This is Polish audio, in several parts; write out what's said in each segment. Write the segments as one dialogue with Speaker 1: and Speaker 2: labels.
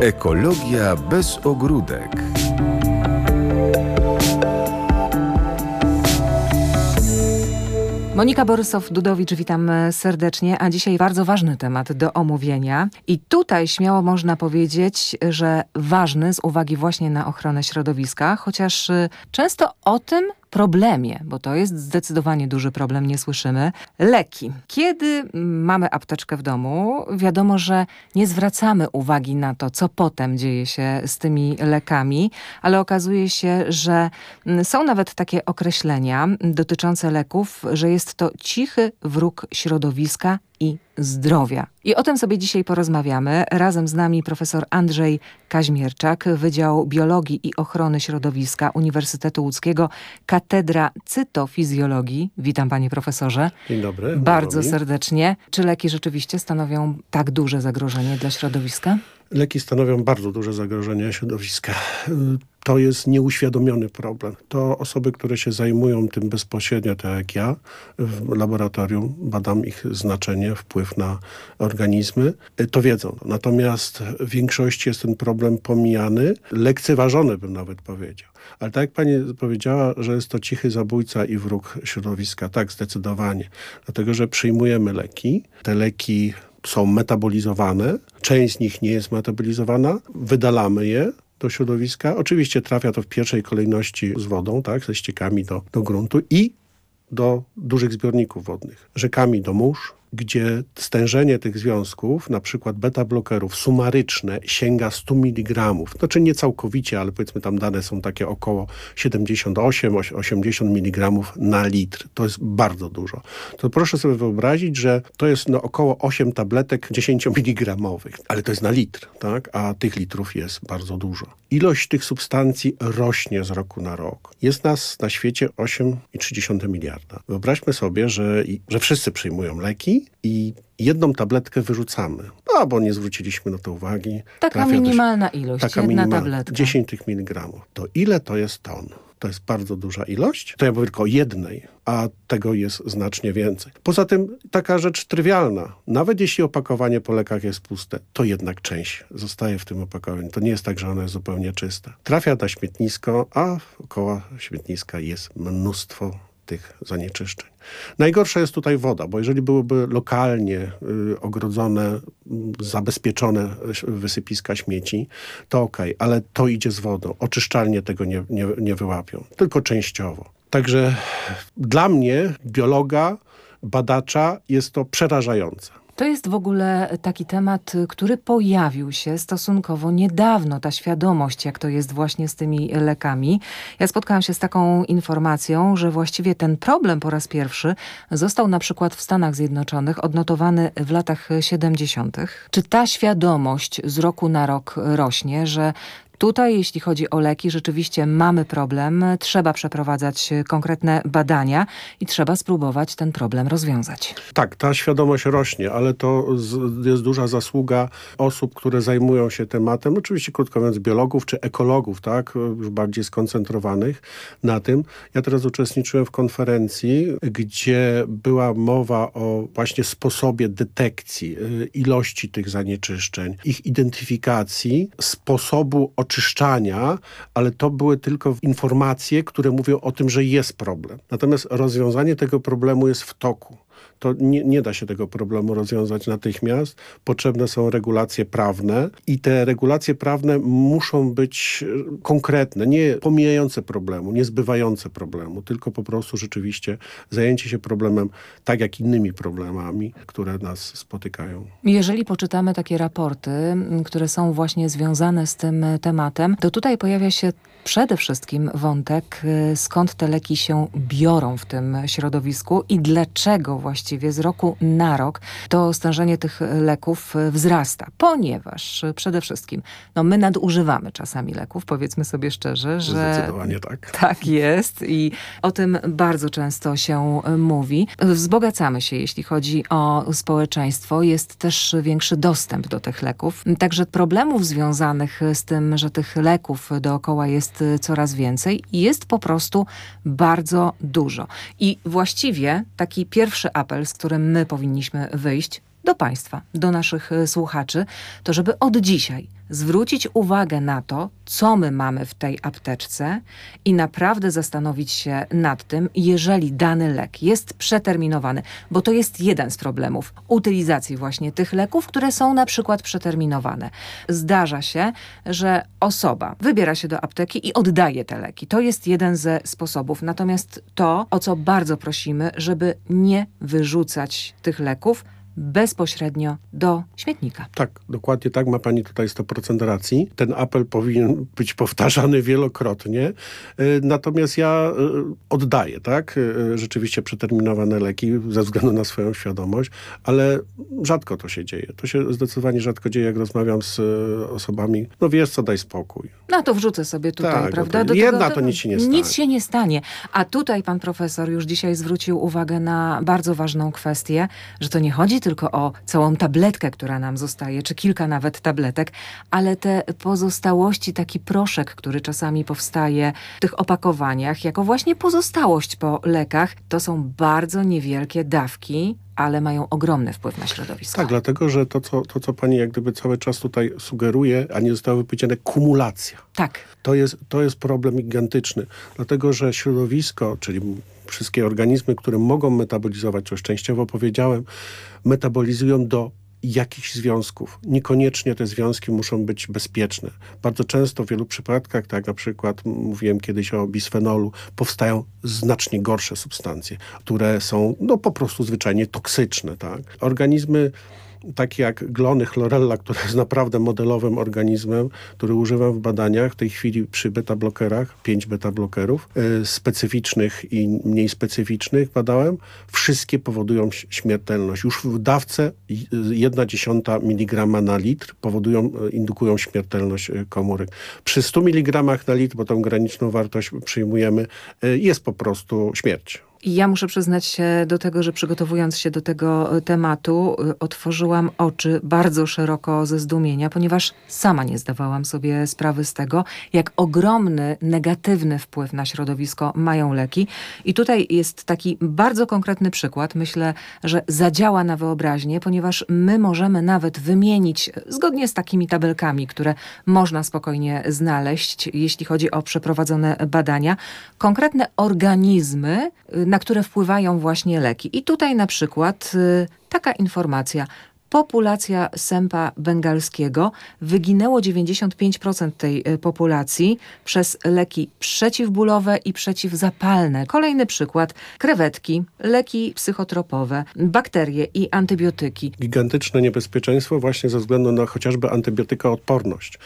Speaker 1: Ekologia bez ogródek.
Speaker 2: Monika Borysow-Dudowicz, witam serdecznie, a dzisiaj bardzo ważny temat do omówienia. I tutaj śmiało można powiedzieć, że ważny z uwagi właśnie na ochronę środowiska, chociaż często o tym problemie, bo to jest zdecydowanie duży problem, nie słyszymy. Leki. Kiedy mamy apteczkę w domu, wiadomo, że nie zwracamy uwagi na to, co potem dzieje się z tymi lekami, ale okazuje się, że są nawet takie określenia dotyczące leków, że jest to cichy wróg środowiska i zdrowia. I o tym sobie dzisiaj porozmawiamy. Razem z nami profesor Andrzej Kaźmierczak, Wydział Biologii i Ochrony Środowiska Uniwersytetu Łódzkiego, Katedra Cytofizjologii. Witam panie profesorze.
Speaker 3: Dzień dobry.
Speaker 2: Bardzo serdecznie. Czy leki rzeczywiście stanowią tak duże zagrożenie dla środowiska?
Speaker 3: Leki stanowią bardzo duże zagrożenie środowiska. To jest nieuświadomiony problem. To osoby, które się zajmują tym bezpośrednio, tak jak ja, w laboratorium, badam ich znaczenie, wpływ na organizmy, to wiedzą. Natomiast w większości jest ten problem pomijany, lekceważony bym nawet powiedział. Ale tak jak pani powiedziała, że jest to cichy zabójca i wróg środowiska, tak, zdecydowanie. Dlatego, że przyjmujemy leki. Te leki są metabolizowane, część z nich nie jest metabolizowana, wydalamy je do środowiska. Oczywiście trafia to w pierwszej kolejności z wodą, tak, ze ściekami do gruntu i do dużych zbiorników wodnych, rzekami do mórz, gdzie stężenie tych związków, na przykład beta-blokerów sumaryczne, sięga 100 mg. Znaczy nie całkowicie, ale powiedzmy tam dane są takie około 78-80 mg na litr. To jest bardzo dużo. To proszę sobie wyobrazić, że to jest około 8 tabletek 10 mg, ale to jest na litr, tak? A tych litrów jest bardzo dużo. Ilość tych substancji rośnie z roku na rok. Jest nas na świecie 8,3 miliarda. Wyobraźmy sobie, że wszyscy przyjmują leki i jedną tabletkę wyrzucamy. Bo nie zwróciliśmy na to uwagi.
Speaker 2: Taka minimalna ilość, jedna tabletka.
Speaker 3: 10 tych miligramów. To ile to jest ton? To jest bardzo duża ilość. To ja mówię tylko o jednej, a tego jest znacznie więcej. Poza tym taka rzecz trywialna. Nawet jeśli opakowanie po lekach jest puste, to jednak część zostaje w tym opakowaniu. To nie jest tak, że ono jest zupełnie czyste. Trafia na śmietnisko, a koło śmietniska jest mnóstwo tych zanieczyszczeń. Najgorsza jest tutaj woda, bo jeżeli byłyby lokalnie ogrodzone, zabezpieczone wysypiska śmieci, to okej, ale to idzie z wodą. Oczyszczalnie tego nie wyłapią, tylko częściowo. Także dla mnie, biologa, badacza, jest to przerażające.
Speaker 2: To jest w ogóle taki temat, który pojawił się stosunkowo niedawno, ta świadomość, jak to jest właśnie z tymi lekami. Ja spotkałam się z taką informacją, że właściwie ten problem po raz pierwszy został na przykład w Stanach Zjednoczonych odnotowany w latach 70. Czy ta świadomość z roku na rok rośnie, że tutaj, jeśli chodzi o leki, rzeczywiście mamy problem, trzeba przeprowadzać konkretne badania i trzeba spróbować ten problem rozwiązać.
Speaker 3: Tak, ta świadomość rośnie, ale to jest duża zasługa osób, które zajmują się tematem, oczywiście krótko mówiąc biologów czy ekologów, tak, już bardziej skoncentrowanych na tym. Ja teraz uczestniczyłem w konferencji, gdzie była mowa o właśnie sposobie detekcji ilości tych zanieczyszczeń, ich identyfikacji, sposobu oczyszczania, ale to były tylko informacje, które mówią o tym, że jest problem. Natomiast rozwiązanie tego problemu jest w toku. To nie da się tego problemu rozwiązać natychmiast. Potrzebne są regulacje prawne i te regulacje prawne muszą być konkretne, nie pomijające problemu, nie zbywające problemu, tylko po prostu rzeczywiście zajęcie się problemem tak jak innymi problemami, które nas spotykają.
Speaker 2: Jeżeli poczytamy takie raporty, które są właśnie związane z tym tematem, to tutaj pojawia się przede wszystkim wątek, skąd te leki się biorą w tym środowisku i dlaczego właściwie z roku na rok to stężenie tych leków wzrasta. Ponieważ przede wszystkim my nadużywamy czasami leków, powiedzmy sobie szczerze, że
Speaker 3: zdecydowanie tak.
Speaker 2: Tak jest i o tym bardzo często się mówi. Wzbogacamy się, jeśli chodzi o społeczeństwo. Jest też większy dostęp do tych leków. Także problemów związanych z tym, że tych leków dookoła jest coraz więcej i jest po prostu bardzo dużo. I właściwie taki pierwszy apel, z którym my powinniśmy wyjść, do Państwa, do naszych słuchaczy, to żeby od dzisiaj zwrócić uwagę na to, co my mamy w tej apteczce i naprawdę zastanowić się nad tym, jeżeli dany lek jest przeterminowany, bo to jest jeden z problemów utylizacji właśnie tych leków, które są na przykład przeterminowane. Zdarza się, że osoba wybiera się do apteki i oddaje te leki. To jest jeden ze sposobów. Natomiast to, o co bardzo prosimy, żeby nie wyrzucać tych leków bezpośrednio do śmietnika.
Speaker 3: Tak, dokładnie tak, ma pani tutaj 100% racji. Ten apel powinien być powtarzany wielokrotnie. Natomiast ja oddaję, tak, rzeczywiście przeterminowane leki ze względu na swoją świadomość, ale rzadko to się dzieje. To się zdecydowanie rzadko dzieje, jak rozmawiam z osobami. No wiesz co, daj spokój.
Speaker 2: No to wrzucę sobie tutaj,
Speaker 3: Tak,
Speaker 2: prawda?
Speaker 3: no to nic się nie stanie.
Speaker 2: Nic się nie stanie. A tutaj pan profesor już dzisiaj zwrócił uwagę na bardzo ważną kwestię, że to nie chodzi tylko o całą tabletkę, która nam zostaje, czy kilka nawet tabletek, ale te pozostałości, taki proszek, który czasami powstaje w tych opakowaniach, jako właśnie pozostałość po lekach, to są bardzo niewielkie dawki, ale mają ogromny wpływ na środowisko.
Speaker 3: Tak, dlatego, że to, co pani jak gdyby cały czas tutaj sugeruje, a nie zostało wypowiedziane, kumulacja.
Speaker 2: Tak.
Speaker 3: To jest problem gigantyczny, dlatego, że środowisko, czyli wszystkie organizmy, które mogą metabolizować, co częściowo powiedziałem, metabolizują do jakichś związków. Niekoniecznie te związki muszą być bezpieczne. Bardzo często w wielu przypadkach, tak jak na przykład mówiłem kiedyś o bisfenolu, powstają znacznie gorsze substancje, które są po prostu zwyczajnie toksyczne. Tak? Organizmy takie jak glony chlorella, która jest naprawdę modelowym organizmem, który używam w badaniach w tej chwili przy beta-blokerach, 5 beta-blokerów, specyficznych i mniej specyficznych badałem. Wszystkie powodują śmiertelność. Już w dawce 0,1 mg na litr indukują śmiertelność komórek. Przy 100 mg na litr, bo tą graniczną wartość przyjmujemy, jest po prostu śmierć.
Speaker 2: I ja muszę przyznać się do tego, że przygotowując się do tego tematu, otworzyłam oczy bardzo szeroko ze zdumienia, ponieważ sama nie zdawałam sobie sprawy z tego, jak ogromny, negatywny wpływ na środowisko mają leki. I tutaj jest taki bardzo konkretny przykład. Myślę, że zadziała na wyobraźnię, ponieważ my możemy nawet wymienić, zgodnie z takimi tabelkami, które można spokojnie znaleźć, jeśli chodzi o przeprowadzone badania, konkretne organizmy, na które wpływają właśnie leki. I tutaj na przykład taka informacja. Populacja sępa bengalskiego, wyginęło 95% tej populacji przez leki przeciwbólowe i przeciwzapalne. Kolejny przykład. Krewetki, leki psychotropowe, bakterie i antybiotyki.
Speaker 3: Gigantyczne niebezpieczeństwo właśnie ze względu na chociażby antybiotykoodporność.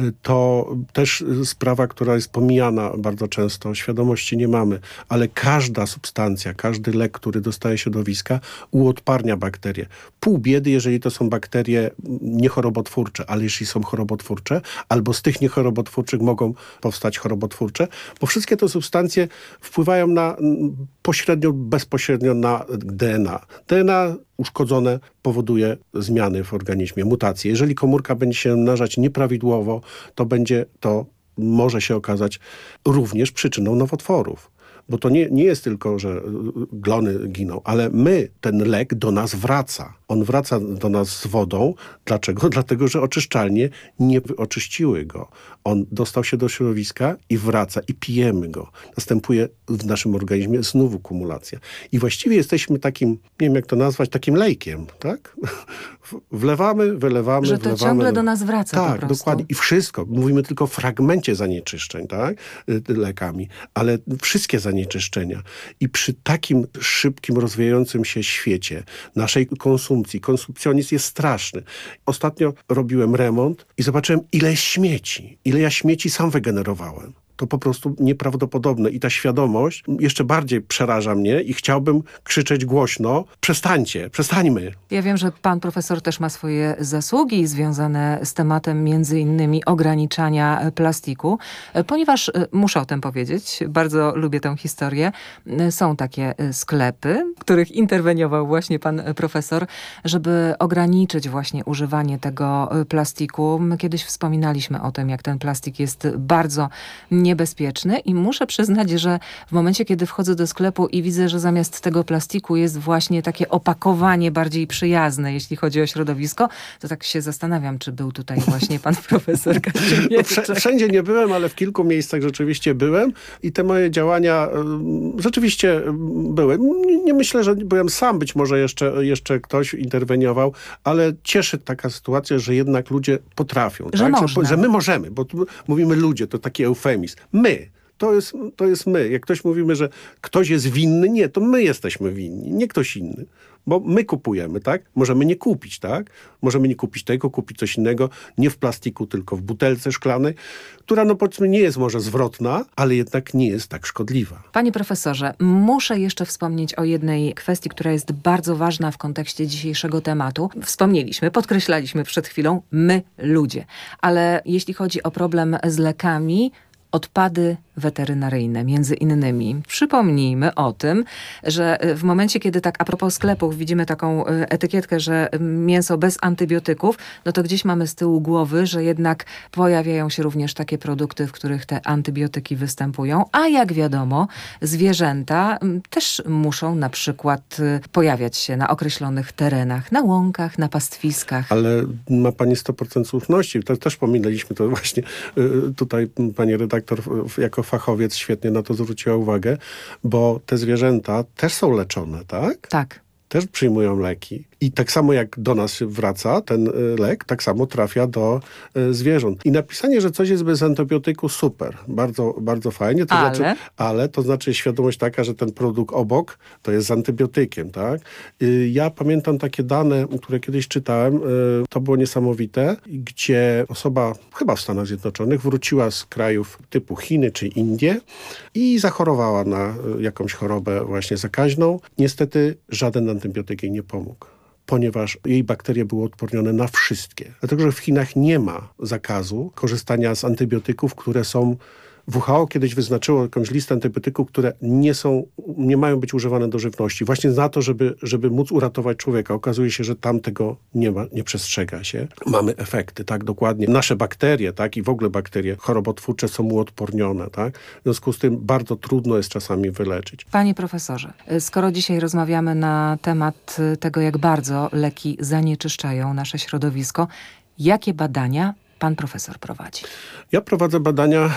Speaker 3: To też sprawa, która jest pomijana bardzo często. Świadomości nie mamy, ale każda substancja, każdy lek, który dostaje środowiska, uodparnia bakterie. Pół biedy, jeżeli to są bakterie niechorobotwórcze, ale jeśli są chorobotwórcze, albo z tych niechorobotwórczych mogą powstać chorobotwórcze, bo wszystkie te substancje wpływają bezpośrednio na DNA. DNA uszkodzone powoduje zmiany w organizmie, mutacje. Jeżeli komórka będzie się namnażać nieprawidłowo, to może się okazać również przyczyną nowotworów. Bo to nie jest tylko, że glony giną, ale ten lek do nas wraca. On wraca do nas z wodą. Dlaczego? Dlatego, że oczyszczalnie nie oczyściły go. On dostał się do środowiska i wraca i pijemy go. Następuje w naszym organizmie znowu kumulacja. I właściwie jesteśmy takim, nie wiem jak to nazwać, takim lejkiem, tak? Wlewamy, wylewamy,
Speaker 2: że to ciągle do nas wraca
Speaker 3: tak,
Speaker 2: po prostu.
Speaker 3: Dokładnie. I wszystko. Mówimy tylko o fragmencie zanieczyszczeń, tak? Lekami. Ale wszystkie zanieczyszczenia. I przy takim szybkim, rozwijającym się świecie, naszej konsumpcjonizm jest straszny. Ostatnio robiłem remont i zobaczyłem, ile ja śmieci sam wygenerowałem. To po prostu nieprawdopodobne. I ta świadomość jeszcze bardziej przeraża mnie i chciałbym krzyczeć głośno, przestańmy.
Speaker 2: Ja wiem, że pan profesor też ma swoje zasługi związane z tematem między innymi ograniczania plastiku, ponieważ muszę o tym powiedzieć, bardzo lubię tę historię. Są takie sklepy, w których interweniował właśnie pan profesor, żeby ograniczyć właśnie używanie tego plastiku. My kiedyś wspominaliśmy o tym, jak ten plastik jest bardzo niebezpieczny i muszę przyznać, że w momencie, kiedy wchodzę do sklepu i widzę, że zamiast tego plastiku jest właśnie takie opakowanie bardziej przyjazne, jeśli chodzi o środowisko, to tak się zastanawiam, czy był tutaj właśnie pan profesor Kazimierczak.
Speaker 3: Wszędzie nie byłem, ale w kilku miejscach rzeczywiście byłem i te moje działania rzeczywiście były. Nie myślę, że byłem sam, być może jeszcze ktoś interweniował, ale cieszy taka sytuacja, że jednak ludzie potrafią.
Speaker 2: Że
Speaker 3: tak?
Speaker 2: można.
Speaker 3: Że my możemy, bo tu mówimy ludzie, to taki eufemizm. My. To jest my. Jak ktoś mówimy, że ktoś jest winny, nie, to my jesteśmy winni, nie ktoś inny. Bo my kupujemy, tak? Możemy nie kupić, tak? Możemy nie kupić tego, kupić coś innego, nie w plastiku, tylko w butelce szklanej, która no powiedzmy nie jest może zwrotna, ale jednak nie jest tak szkodliwa.
Speaker 2: Panie profesorze, muszę jeszcze wspomnieć o jednej kwestii, która jest bardzo ważna w kontekście dzisiejszego tematu. Wspomnieliśmy, podkreślaliśmy przed chwilą, my ludzie. Ale jeśli chodzi o problem z lekami, odpady weterynaryjne, między innymi. Przypomnijmy o tym, że w momencie, kiedy tak a propos sklepów widzimy taką etykietkę, że mięso bez antybiotyków, no to gdzieś mamy z tyłu głowy, że jednak pojawiają się również takie produkty, w których te antybiotyki występują, a jak wiadomo, zwierzęta też muszą na przykład pojawiać się na określonych terenach, na łąkach, na pastwiskach.
Speaker 3: Ale ma pani 100% słuszności. To też pominęliśmy to właśnie. Tutaj pani redaktor jako fachowiec świetnie na to zwróciła uwagę, bo te zwierzęta też są leczone, tak?
Speaker 2: Tak.
Speaker 3: Też przyjmują leki. I tak samo jak do nas wraca ten lek, tak samo trafia do zwierząt. I napisanie, że coś jest bez antybiotyku, super. Bardzo, bardzo fajnie. To znaczy świadomość taka, że ten produkt obok to jest z antybiotykiem, tak? Ja pamiętam takie dane, które kiedyś czytałem, to było niesamowite, gdzie osoba, chyba w Stanach Zjednoczonych, wróciła z krajów typu Chiny czy Indie i zachorowała na jakąś chorobę właśnie zakaźną. Niestety żaden antybiotyk jej nie pomógł, ponieważ jej bakterie były odpornione na wszystkie. Dlatego, że w Chinach nie ma zakazu korzystania z antybiotyków, które są... WHO kiedyś wyznaczyło jakąś listę antybiotyków, które nie mają być używane do żywności. Właśnie za to, żeby móc uratować człowieka. Okazuje się, że tam tego nie ma, nie przestrzega się. Mamy efekty, tak, dokładnie. Nasze bakterie, tak, i w ogóle bakterie chorobotwórcze są uodpornione, tak. W związku z tym bardzo trudno jest czasami wyleczyć.
Speaker 2: Panie profesorze, skoro dzisiaj rozmawiamy na temat tego, jak bardzo leki zanieczyszczają nasze środowisko, jakie badania pan profesor prowadzi?
Speaker 3: Ja prowadzę badania,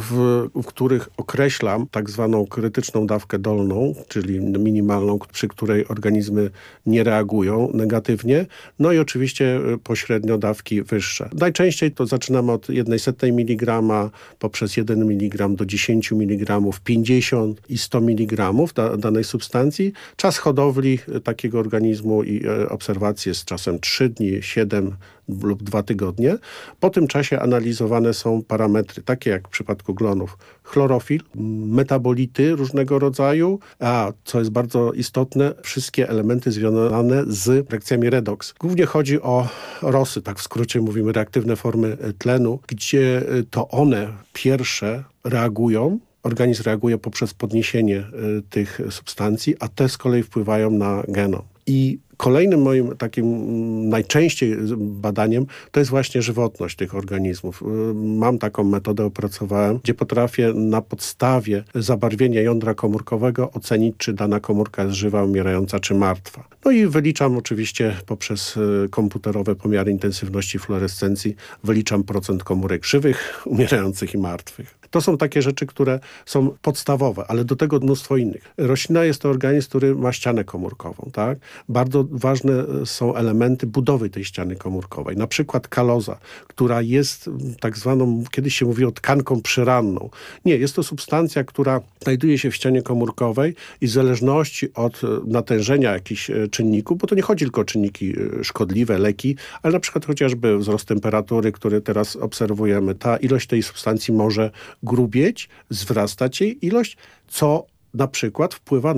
Speaker 3: w których określam tak zwaną krytyczną dawkę dolną, czyli minimalną, przy której organizmy nie reagują negatywnie, no i oczywiście pośrednio dawki wyższe. Najczęściej to zaczynamy od 1/100 mg poprzez 1 mg do 10 mg, 50 i 100 mg danej substancji. Czas hodowli takiego organizmu i obserwacji jest czasem 3 dni, 7 lub 2 tygodnie. Po tym czasie analizowane są parametry, takie jak w przypadku glonów, chlorofil, metabolity różnego rodzaju, a co jest bardzo istotne, wszystkie elementy związane z reakcjami redox. Głównie chodzi o ROSy, tak w skrócie mówimy, reaktywne formy tlenu, gdzie to one pierwsze reagują. Organizm reaguje poprzez podniesienie tych substancji, a te z kolei wpływają na genom. I kolejnym moim takim najczęściej badaniem to jest właśnie żywotność tych organizmów. Mam taką metodę, opracowałem, gdzie potrafię na podstawie zabarwienia jądra komórkowego ocenić, czy dana komórka jest żywa, umierająca, czy martwa. No i wyliczam oczywiście poprzez komputerowe pomiary intensywności fluorescencji, wyliczam procent komórek żywych, umierających i martwych. To są takie rzeczy, które są podstawowe, ale do tego mnóstwo innych. Roślina jest to organizm, który ma ścianę komórkową, tak? Bardzo ważne są elementy budowy tej ściany komórkowej. Na przykład kaloza, która jest tak zwaną, kiedyś się mówiło, tkanką przyranną. Nie, jest to substancja, która znajduje się w ścianie komórkowej i w zależności od natężenia jakichś czynników, bo to nie chodzi tylko o czynniki szkodliwe, leki, ale na przykład chociażby wzrost temperatury, który teraz obserwujemy, ta ilość tej substancji może grubieć, wzrastać jej ilość, co na przykład wpływa na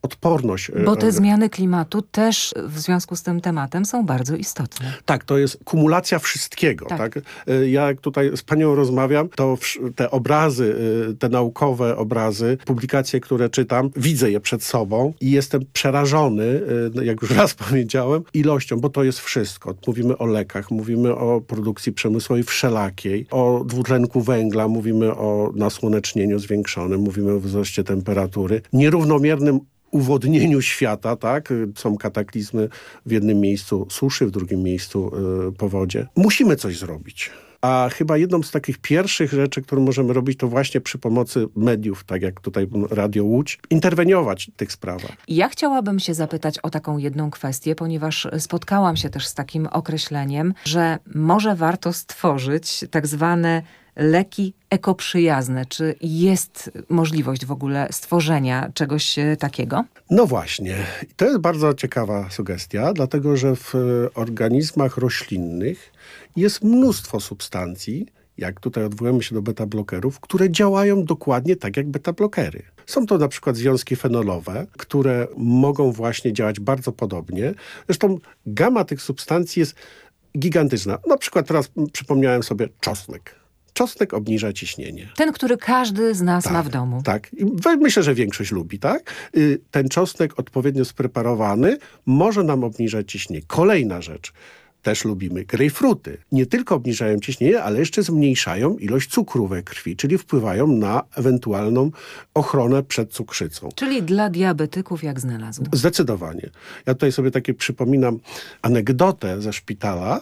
Speaker 3: odporność.
Speaker 2: Bo te zmiany klimatu też w związku z tym tematem są bardzo istotne.
Speaker 3: Tak, to jest kumulacja wszystkiego. Tak. Ja jak tutaj z panią rozmawiam, to te obrazy, te naukowe obrazy, publikacje, które czytam, widzę je przed sobą i jestem przerażony, jak już raz powiedziałem, ilością, bo to jest wszystko. Mówimy o lekach, mówimy o produkcji przemysłowej wszelakiej, o dwutlenku węgla, mówimy o nasłonecznieniu zwiększonym, mówimy o wzroście temperatury, nierównomiernym uwodnieniu świata, tak? Są kataklizmy w jednym miejscu suszy, w drugim miejscu powodzie. Musimy coś zrobić. A chyba jedną z takich pierwszych rzeczy, które możemy robić, to właśnie przy pomocy mediów, tak jak tutaj Radio Łódź, interweniować w tych sprawach.
Speaker 2: Ja chciałabym się zapytać o taką jedną kwestię, ponieważ spotkałam się też z takim określeniem, że może warto stworzyć tak zwane leki ekoprzyjazne. Czy jest możliwość w ogóle stworzenia czegoś takiego?
Speaker 3: No właśnie. To jest bardzo ciekawa sugestia, dlatego że w organizmach roślinnych jest mnóstwo substancji, jak tutaj odwołujemy się do beta-blokerów, które działają dokładnie tak jak beta-blokery. Są to na przykład związki fenolowe, które mogą właśnie działać bardzo podobnie. Zresztą gama tych substancji jest gigantyczna. Na przykład teraz przypomniałem sobie czosnek. Czosnek obniża ciśnienie.
Speaker 2: Ten, który każdy z nas ma w domu.
Speaker 3: Tak. I myślę, że większość lubi, tak? Ten czosnek odpowiednio spreparowany może nam obniżać ciśnienie. Kolejna rzecz. Też lubimy grejpfruty. Nie tylko obniżają ciśnienie, ale jeszcze zmniejszają ilość cukru we krwi, czyli wpływają na ewentualną ochronę przed cukrzycą.
Speaker 2: Czyli dla diabetyków jak znalazł.
Speaker 3: Zdecydowanie. Ja tutaj sobie takie przypominam anegdotę ze szpitala,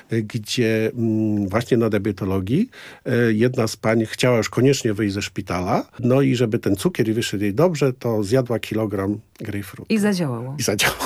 Speaker 3: gdzie właśnie na diabetologii jedna z pań chciała już koniecznie wyjść ze szpitala, no i żeby ten cukier wyszedł jej dobrze, to zjadła kilogram grejpfrutu.
Speaker 2: I zadziałało.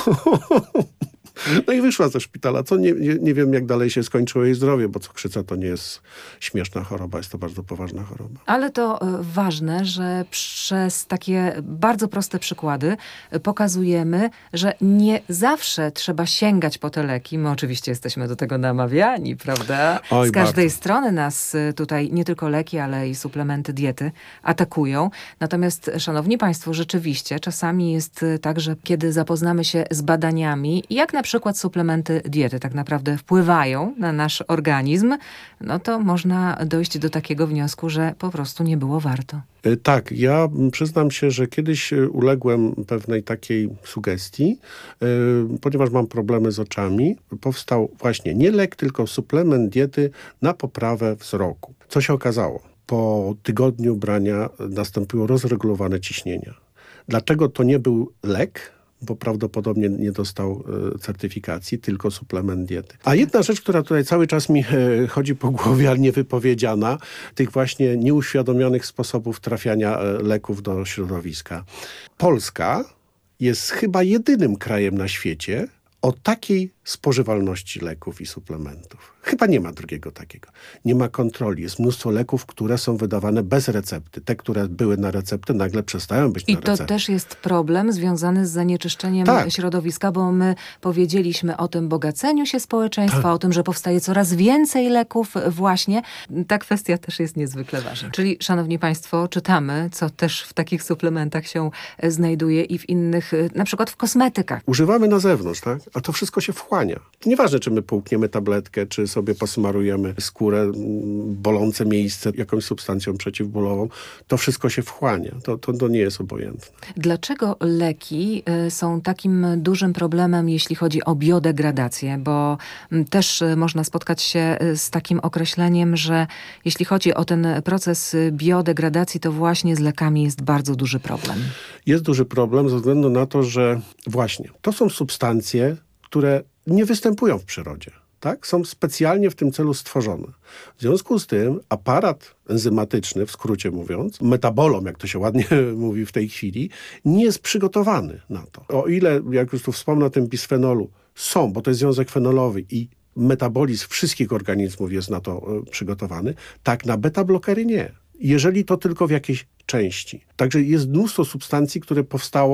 Speaker 3: No i wyszła ze szpitala, co nie wiem, jak dalej się skończyło jej zdrowie, bo cukrzyca to nie jest śmieszna choroba, jest to bardzo poważna choroba.
Speaker 2: Ale to ważne, że przez takie bardzo proste przykłady pokazujemy, że nie zawsze trzeba sięgać po te leki. My oczywiście jesteśmy do tego namawiani, prawda?
Speaker 3: Oj,
Speaker 2: z każdej
Speaker 3: bardzo.
Speaker 2: strony nas tutaj nie tylko leki, ale i suplementy diety atakują. Natomiast, szanowni państwo, rzeczywiście czasami jest tak, że kiedy zapoznamy się z badaniami, jak na przykład suplementy diety tak naprawdę wpływają na nasz organizm, no to można dojść do takiego wniosku, że po prostu nie było warto.
Speaker 3: Tak, ja przyznam się, że kiedyś uległem pewnej takiej sugestii, ponieważ mam problemy z oczami. Powstał właśnie nie lek, tylko suplement diety na poprawę wzroku. Co się okazało? Po tygodniu brania nastąpiło rozregulowane ciśnienia. Dlaczego to nie był lek? Bo prawdopodobnie nie dostał certyfikacji, tylko suplement diety. A jedna rzecz, która tutaj cały czas mi chodzi po głowie, ale niewypowiedziana, tych właśnie nieuświadomionych sposobów trafiania leków do środowiska. Polska jest chyba jedynym krajem na świecie o takiej spożywalności leków i suplementów. Chyba nie ma drugiego takiego. Nie ma kontroli. Jest mnóstwo leków, które są wydawane bez recepty. Te, które były na receptę, nagle przestają być na receptę.
Speaker 2: I to też jest problem związany z zanieczyszczeniem środowiska, bo my powiedzieliśmy o tym bogaceniu się społeczeństwa, o tym, że powstaje coraz więcej leków właśnie. Ta kwestia też jest niezwykle ważna. Czyli, szanowni państwo, czytamy, co też w takich suplementach się znajduje i w innych, na przykład w kosmetykach.
Speaker 3: Używamy na zewnątrz, tak? A to wszystko się wchłania. To nieważne, czy my połkniemy tabletkę, czy sobie posmarujemy skórę, bolące miejsce jakąś substancją przeciwbólową. To wszystko się wchłania. To nie jest obojętne.
Speaker 2: Dlaczego leki są takim dużym problemem, jeśli chodzi o biodegradację? Bo też można spotkać się z takim określeniem, że jeśli chodzi o ten proces biodegradacji, to właśnie z lekami jest bardzo duży problem.
Speaker 3: Jest duży problem ze względu na to, że właśnie to są substancje, które nie występują w przyrodzie. Tak? Są specjalnie w tym celu stworzone. W związku z tym aparat enzymatyczny, w skrócie mówiąc, metabolom, jak to się ładnie mówi w tej chwili, nie jest przygotowany na to. O ile, jak już tu wspomnę o tym bisfenolu, są, bo to jest związek fenolowy i metabolizm wszystkich organizmów jest na to przygotowany, tak na beta-blokery nie. Jeżeli to tylko w jakiejś części. Także jest mnóstwo substancji, które powstało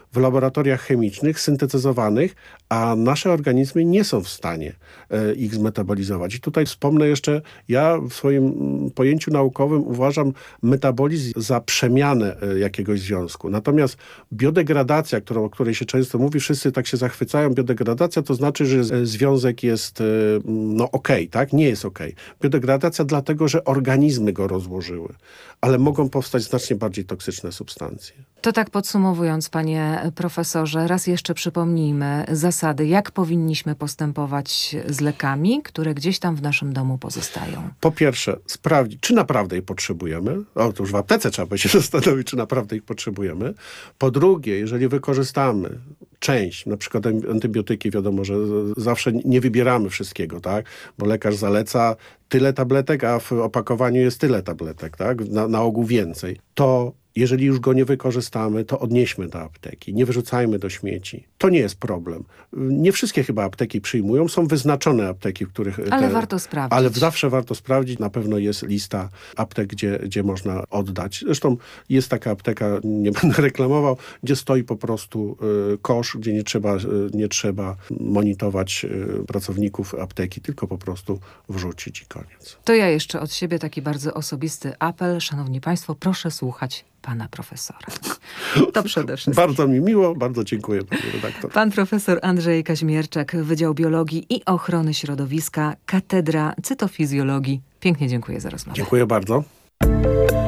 Speaker 3: w laboratoriach chemicznych, syntetyzowanych, a nasze organizmy nie są w stanie ich zmetabolizować. I tutaj wspomnę jeszcze, ja w swoim pojęciu naukowym uważam metabolizm za przemianę jakiegoś związku. Natomiast biodegradacja, o której się często mówi, wszyscy tak się zachwycają, biodegradacja to znaczy, że związek jest okej, tak? Nie jest okej. Biodegradacja dlatego, że organizmy go rozłożyły, ale mogą powstać znacznie bardziej toksyczne substancje.
Speaker 2: To tak podsumowując, panie profesorze, raz jeszcze przypomnijmy zasady, jak powinniśmy postępować z lekami, które gdzieś tam w naszym domu pozostają.
Speaker 3: Po pierwsze, sprawdzić, czy naprawdę je potrzebujemy. To już w aptece trzeba by się zastanowić, czy naprawdę ich potrzebujemy. Po drugie, jeżeli wykorzystamy część, na przykład antybiotyki, wiadomo, że zawsze nie wybieramy wszystkiego, tak? Bo lekarz zaleca tyle tabletek, a w opakowaniu jest tyle tabletek, tak? Na ogół więcej. To jeżeli już go nie wykorzystamy, to odnieśmy do apteki. Nie wyrzucajmy do śmieci. To nie jest problem. Nie wszystkie chyba apteki przyjmują. Są wyznaczone apteki, w których...
Speaker 2: Ale warto sprawdzić.
Speaker 3: Ale zawsze warto sprawdzić. Na pewno jest lista aptek, gdzie można oddać. Zresztą jest taka apteka, nie będę reklamował, gdzie stoi po prostu kosz, gdzie nie trzeba monitorować pracowników apteki, tylko po prostu wrzucić i koniec.
Speaker 2: To ja jeszcze od siebie taki bardzo osobisty apel. Szanowni państwo, proszę słuchać pana profesora. To przede wszystkim.
Speaker 3: Bardzo mi miło, bardzo dziękuję, panie redaktor.
Speaker 2: Pan profesor Andrzej Kaźmierczak, Wydział Biologii i Ochrony Środowiska, Katedra Cytofizjologii. Pięknie dziękuję za rozmowę.
Speaker 3: Dziękuję bardzo.